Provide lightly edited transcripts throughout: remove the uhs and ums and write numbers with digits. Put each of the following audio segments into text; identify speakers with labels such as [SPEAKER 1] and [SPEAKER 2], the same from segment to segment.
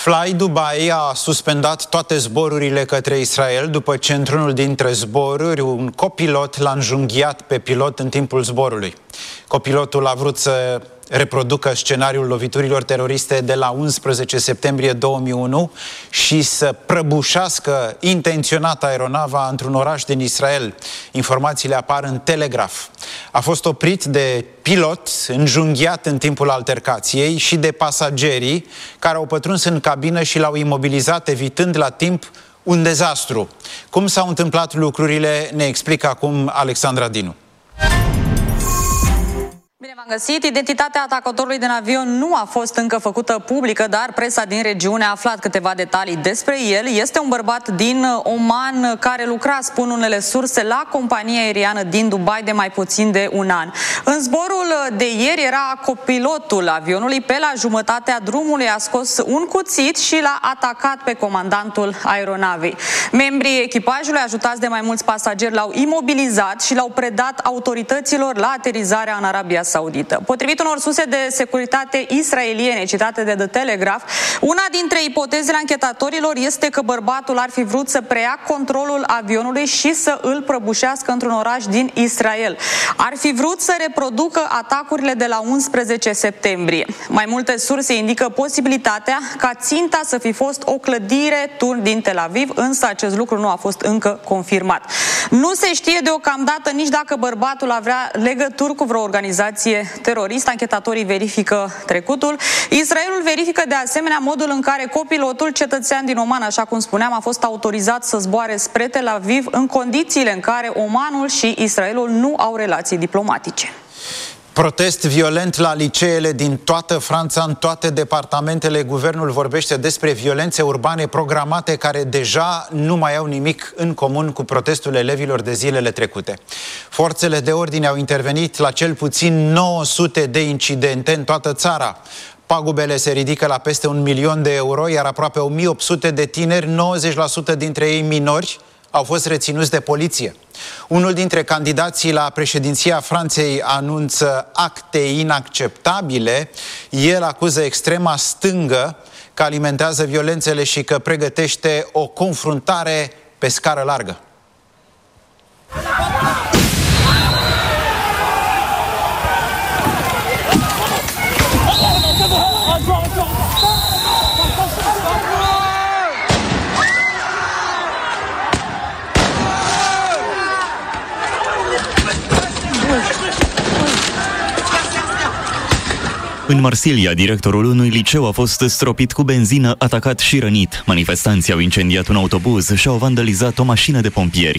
[SPEAKER 1] Fly Dubai a suspendat toate zborurile către Israel după ce într-unul dintre zboruri un copilot l-a înjunghiat pe pilot în timpul zborului. Copilotul a vrut să reproducă scenariul loviturilor teroriste de la 11 septembrie 2001 și să prăbușească intenționat aeronava într-un oraș din Israel. Informațiile apar în Telegraph. A fost oprit de pilot, înjunghiat în timpul altercației, și de pasagerii care au pătruns în cabină și l-au imobilizat, evitând la timp un dezastru. Cum s-au întâmplat lucrurile, ne explică acum Alexandra Dinu.
[SPEAKER 2] Bine v-am găsit! Identitatea atacatorului din avion nu a fost încă făcută publică, dar presa din regiune a aflat câteva detalii despre el. Este un bărbat din Oman care lucra, spun unele surse, la compania aeriană din Dubai de mai puțin de un an. În zborul de ieri era copilotul avionului. Pe la jumătatea drumului a scos un cuțit și l-a atacat pe comandantul aeronavei. Membrii echipajului, ajutați de mai mulți pasageri, l-au imobilizat și l-au predat autorităților la aterizarea în Arabia Saudită. Potrivit unor surse de securitate israeliene citate de The Telegraph, una dintre ipotezele anchetatorilor este că bărbatul ar fi vrut să preia controlul avionului și să îl prăbușească într-un oraș din Israel. Ar fi vrut să reproducă atacurile de la 11 septembrie. Mai multe surse indică posibilitatea ca ținta să fi fost o clădire turn din Tel Aviv, însă acest lucru nu a fost încă confirmat. Nu se știe deocamdată nici dacă bărbatul avea legături cu vreo organizație teroristă. Anchetatorii verifică trecutul. Israelul verifică de asemenea modul în care copilotul, cetățean din Oman, așa cum spuneam, a fost autorizat să zboare spre Tel Aviv în condițiile în care Omanul și Israelul nu au relații diplomatice.
[SPEAKER 1] Protest violent la liceele din toată Franța, în toate departamentele. Guvernul vorbește despre violențe urbane programate care deja nu mai au nimic în comun cu protestul elevilor de zilele trecute. Forțele de ordine au intervenit la cel puțin 900 de incidente în toată țara. Pagubele se ridică la peste 1 milion de euro, iar aproape 1800 de tineri, 90% dintre ei minori, au fost reținuți de poliție. Unul dintre candidații la președinția Franței anunță acte inacceptabile. El acuză extrema stângă că alimentează violențele și că pregătește o confruntare pe scară largă.
[SPEAKER 3] În Marsilia, directorul unui liceu a fost stropit cu benzină, atacat și rănit. Manifestanții au incendiat un autobuz și au vandalizat o mașină de pompieri.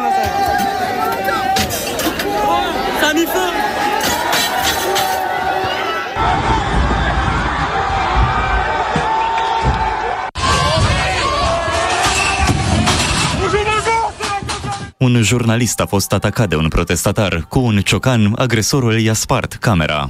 [SPEAKER 3] Un jurnalist a fost atacat de un protestatar. Cu un ciocan, agresorul i-a spart camera.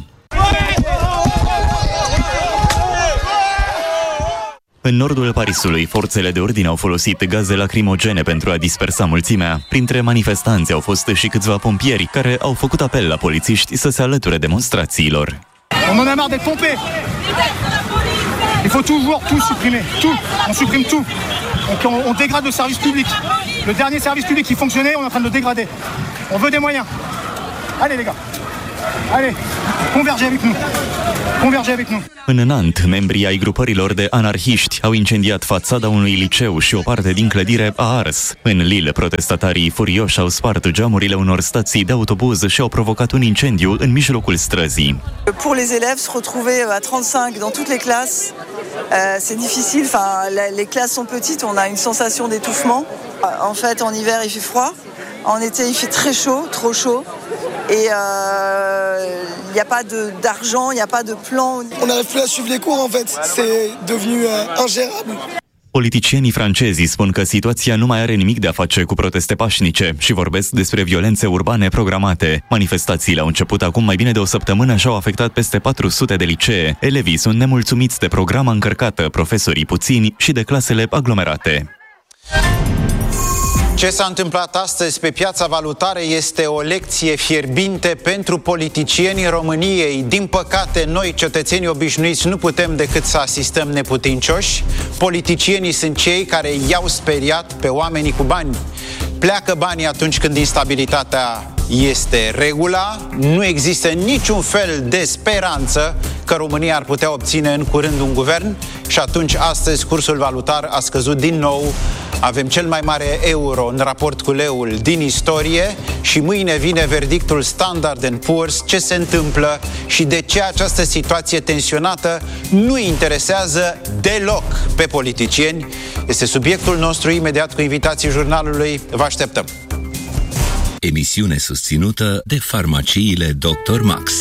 [SPEAKER 3] În nordul Parisului, forțele de ordine au folosit gaze lacrimogene pentru a dispersa mulțimea. Printre manifestanți au fost și câțiva pompieri care au făcut apel la polițiști să se alăture demonstrațiilor.
[SPEAKER 4] On en a marre d'être pompés. Il faut tout supprimer, tout. On supprime tout. On dégrade le service public. Le dernier service public qui fonctionnait, on est en train de le dégrader. On veut des moyens. Allez les gars. Allez, convergez avec nous. Convergez avec nous.
[SPEAKER 3] În Nantes, membrii ai grupărilor de anarhiști au incendiat fațada unui liceu și o parte din clădire a ars. În Lille, protestatarii furioși au spart geamurile unor stații de autobuz și au provocat un incendiu în mijlocul străzii.
[SPEAKER 5] Pour les élèves, se retrouver à 35 dans toutes les classes, c'est difficile. Enfin, les classes sont petites, on a une sensation d'étouffement. En fait, en hiver, il fait froid. En été, il fait très chaud, trop chaud. Et il n'y a pas d'argent, il n'y a pas de plan.
[SPEAKER 6] On n'arrive plus à suivre les cours, en fait. C'est devenu ingérable.
[SPEAKER 3] Politicienii francezi spun că situația nu mai are nimic de a face cu proteste pașnice și vorbesc despre violențe urbane programate. Manifestațiile au început acum mai bine de o săptămână și au afectat peste 400 de licee. Elevii sunt nemulțumiți de programa încărcată, profesorii puțini și de clasele aglomerate.
[SPEAKER 1] Ce s-a întâmplat astăzi pe piața valutară este o lecție fierbinte pentru politicienii României. Din păcate, noi, cetățenii obișnuiți, nu putem decât să asistăm neputincioși. Politicienii sunt cei care i-au speriat pe oamenii cu bani. Pleacă banii atunci când instabilitatea este regula, nu există niciun fel de speranță că România ar putea obține în curând un guvern și atunci astăzi cursul valutar a scăzut din nou. Avem cel mai mare euro în raport cu leul din istorie și mâine vine verdictul Standard & Poor's. Ce se întâmplă și de ce această situație tensionată nu interesează deloc pe politicieni? Este subiectul nostru imediat cu invitații jurnalului. Vă așteptăm!
[SPEAKER 7] Emisiune susținută de farmaciile Dr. Max.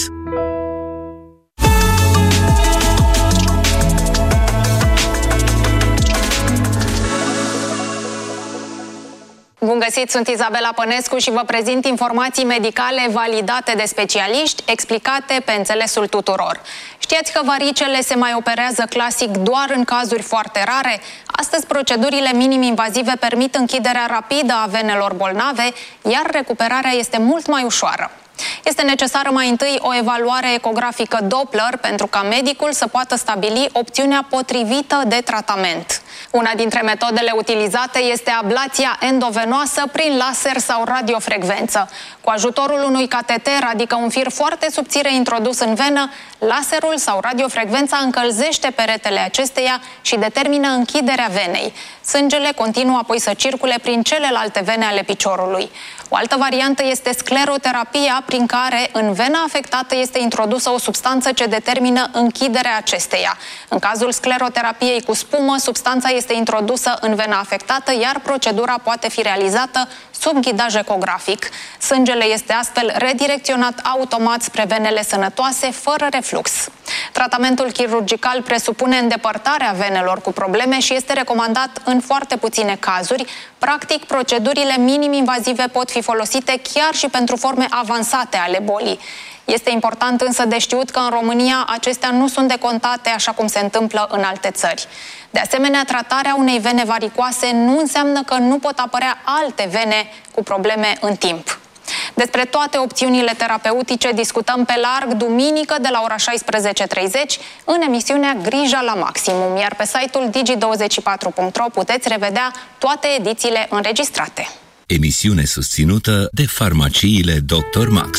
[SPEAKER 8] Bun găsit, sunt Izabela Pănescu și vă prezint informații medicale validate de specialiști, explicate pe înțelesul tuturor. Știați că varicele se mai operează clasic doar în cazuri foarte rare? Astăzi, procedurile minim-invazive permit închiderea rapidă a venelor bolnave, iar recuperarea este mult mai ușoară. Este necesară mai întâi o evaluare ecografică Doppler pentru ca medicul să poată stabili opțiunea potrivită de tratament. Una dintre metodele utilizate este ablația endovenoasă prin laser sau radiofrecvență. Cu ajutorul unui cateter, adică un fir foarte subțire introdus în venă, laserul sau radiofrecvența încălzește peretele acesteia și determină închiderea venei. Sângele continuă apoi să circule prin celelalte vene ale piciorului. O altă variantă este scleroterapia, prin care în vena afectată este introdusă o substanță ce determină închiderea acesteia. În cazul scleroterapiei cu spumă, substanța este introdusă în vena afectată, iar procedura poate fi realizată sub ghidaj ecografic. Sângele este astfel redirecționat automat spre venele sănătoase, fără reflux. Tratamentul chirurgical presupune îndepărtarea venelor cu probleme și este recomandat în foarte puține cazuri. Practic, procedurile minim-invazive pot fi folosite chiar și pentru forme avansate ale bolii. Este important însă de știut că în România acestea nu sunt decontate așa cum se întâmplă în alte țări. De asemenea, tratarea unei vene varicoase nu înseamnă că nu pot apărea alte vene cu probleme în timp. Despre toate opțiunile terapeutice discutăm pe larg duminică de la ora 16:30 în emisiunea Grija la maximum, iar pe site-ul digi24.ro puteți revedea toate edițiile înregistrate.
[SPEAKER 7] Emisiune susținută de farmaciile Dr. Max.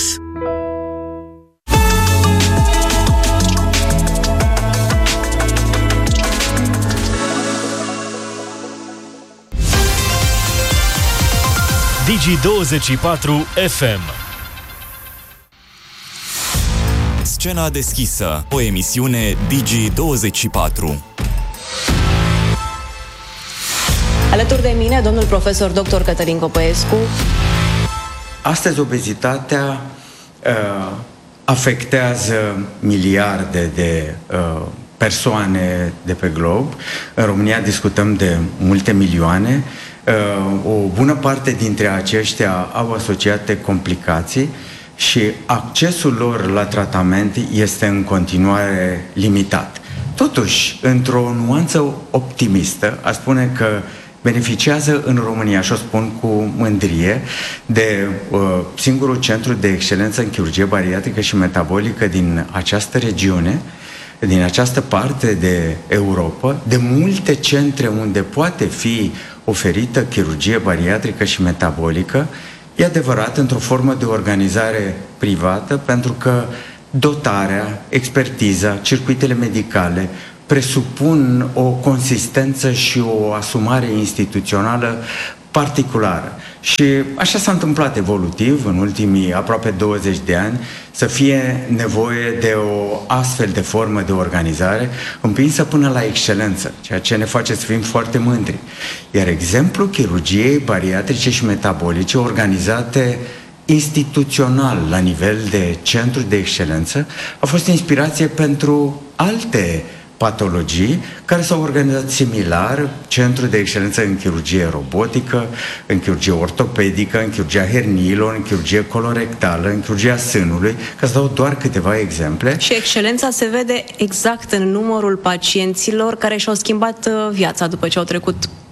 [SPEAKER 9] Digi24 FM.
[SPEAKER 3] Scena deschisă, o emisiune Digi24.
[SPEAKER 10] Alături de mine, domnul profesor dr. Cătălin Copăescu.
[SPEAKER 11] Astăzi obezitatea afectează miliarde de persoane de pe glob. În România discutăm de multe milioane. O bună parte dintre aceștia au asociate complicații și accesul lor la tratament este în continuare limitat. Totuși, într-o nuanță optimistă, aș spune că beneficiază în România, și o spun cu mândrie, de singurul centru de excelență în chirurgie bariatrică și metabolică din această regiune, din această parte de Europa, de multe centre unde poate fi oferită chirurgie bariatrică și metabolică, e adevărat, într-o formă de organizare privată, pentru că dotarea, expertiza, circuitele medicale presupun o consistență și o asumare instituțională particulară. Și așa s-a întâmplat evolutiv în ultimii aproape 20 de ani să fie nevoie de o astfel de formă de organizare împinsă până la excelență, ceea ce ne face să fim foarte mândri. Iar exemplul chirurgiei bariatrice și metabolice organizate instituțional la nivel de centru de excelență a fost inspirație pentru alte patologii care s-au organizat similar, centru de excelență în chirurgie robotică, în chirurgie ortopedică, în chirurgia herniilor, în chirurgie colorectală, în chirurgia sânului, ca să dau doar câteva exemple.
[SPEAKER 10] Și excelența se vede exact în numărul pacienților care și-au schimbat viața după ce au trecut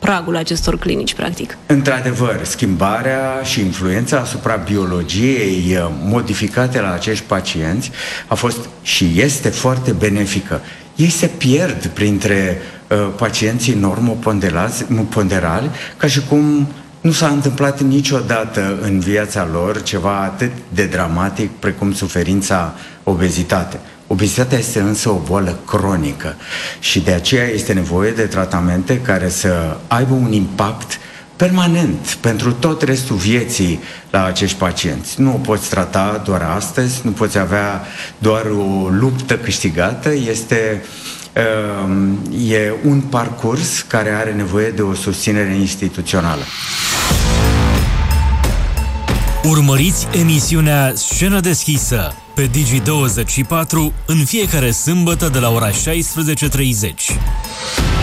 [SPEAKER 10] pragul acestor clinici, practic.
[SPEAKER 11] Într-adevăr, schimbarea și influența asupra biologiei modificate la acești pacienți a fost și este foarte benefică. Ei se pierd printre pacienții normoponderali, ca și cum nu s-a întâmplat niciodată în viața lor ceva atât de dramatic precum suferința obezitate. Obezitatea este însă o boală cronică și de aceea este nevoie de tratamente care să aibă un impact permanent pentru tot restul vieții la acești pacienți. Nu o poți trata doar astăzi, nu poți avea doar o luptă câștigată, e un parcurs care are nevoie de o susținere instituțională.
[SPEAKER 9] Urmăriți emisiunea Scenă deschisă pe Digi24 în fiecare sâmbătă de la ora 16:30.